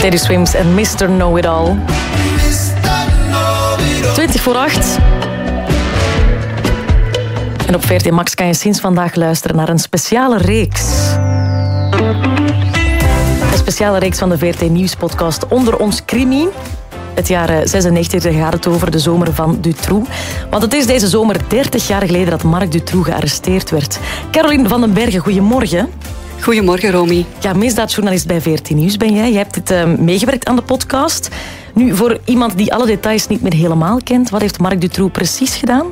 Teddy Swims en Mr. Know-It-All. 7:20. En op VRT Max kan je sinds vandaag luisteren naar een speciale reeks. Een speciale reeks van de VRT Nieuws-podcast Onder ons Crimi. Het jaar 96, daar gaat het over, de zomer van Dutroux. Want het is deze zomer 30 jaar geleden dat Marc Dutroux gearresteerd werd. Caroline van den Bergen, goedemorgen. Goedemorgen, Romy. Ja, misdaadjournalist bij VRT Nieuws ben jij. Je hebt dit meegewerkt aan de podcast. Nu, voor iemand die alle details niet meer helemaal kent, wat heeft Marc Dutroux precies gedaan?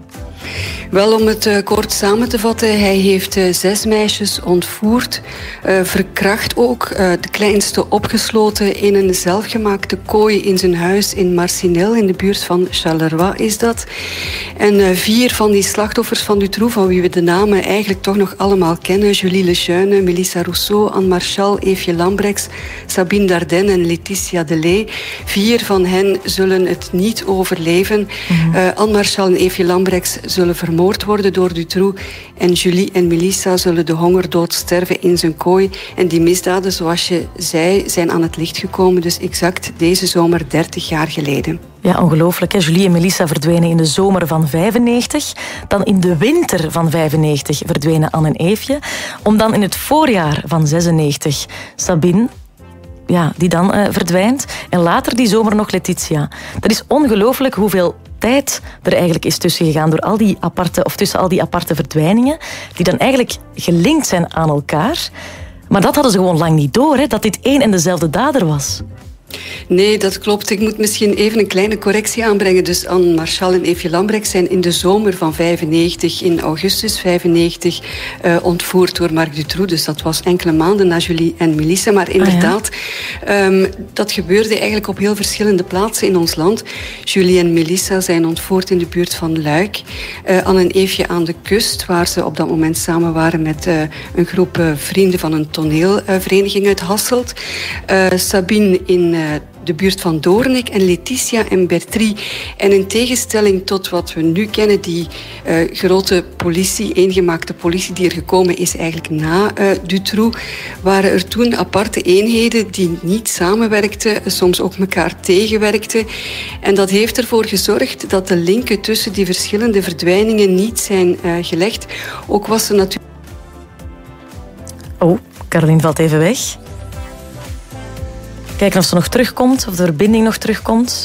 Wel, om het kort samen te vatten, hij heeft 6 meisjes ontvoerd, verkracht ook, de kleinste opgesloten in een zelfgemaakte kooi in zijn huis in Marcinelle, in de buurt van Charleroi is dat. En 4 van die slachtoffers van Dutroux, van wie we de namen eigenlijk toch nog allemaal kennen, Julie Lejeune, Melissa Rousseau, Anne Marchal, Eefje Lambrechts, Sabine Dardenne en Laetitia Delay. 4 van hen zullen het niet overleven. Anne Marchal en Eefje Lambrechts zullen vermoord worden door Dutroux. En Julie en Melissa zullen de hongerdood sterven in zijn kooi. En die misdaden, zoals je zei, zijn aan het licht gekomen. Dus exact deze zomer 30 jaar geleden. Ja, ongelooflijk. Hè? Julie en Melissa verdwenen in de zomer van 95. Dan in de winter van 95 verdwenen Anne en Eefje. Om dan in het voorjaar van 96 Sabine... Ja, die dan verdwijnt. En later die zomer nog Laetitia. Dat is ongelooflijk hoeveel tijd er eigenlijk is tussen gegaan door al die aparte, of tussen al die aparte verdwijningen, die dan eigenlijk gelinkt zijn aan elkaar. Maar dat hadden ze gewoon lang niet door, hè, dat dit één en dezelfde dader was. Nee, dat klopt. Ik moet misschien even een kleine correctie aanbrengen. Dus Anne Marchal en Eefje Lambrechts zijn in de zomer van 95, in augustus 95, ontvoerd door Marc Dutroux. Dus dat was enkele maanden na Julie en Melissa. Maar inderdaad, dat gebeurde eigenlijk op heel verschillende plaatsen in ons land. Julie en Melissa zijn ontvoerd in de buurt van Luik. Anne en Eefje aan de kust, waar ze op dat moment samen waren met een groep vrienden van een toneelvereniging uit Hasselt. Sabine in de buurt van Doornik en Laetitia en Bertrie. En in tegenstelling tot wat we nu kennen, die grote politie, eengemaakte politie die er gekomen is eigenlijk na Dutroux, waren er toen aparte eenheden die niet samenwerkten, soms ook elkaar tegenwerkten. En dat heeft ervoor gezorgd dat de linken tussen die verschillende verdwijningen niet zijn gelegd. Ook was er natuurlijk... Oh, Caroline valt even weg. Kijken of ze nog terugkomt, of de verbinding nog terugkomt.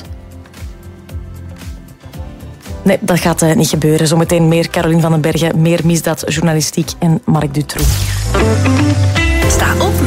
Nee, dat gaat niet gebeuren. Zometeen meer Caroline van den Bergen, meer misdaadjournalistiek en Marc Dutroux. Sta op